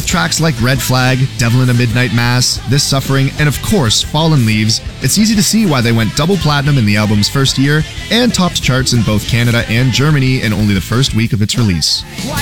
tracks like Red Flag, Devil in a Midnight Mass, This Suffering, and of course, Fallen Leaves, it's easy to see why they went double platinum in the album's first year and topped charts in both Canada and Germany in only the first week of its release.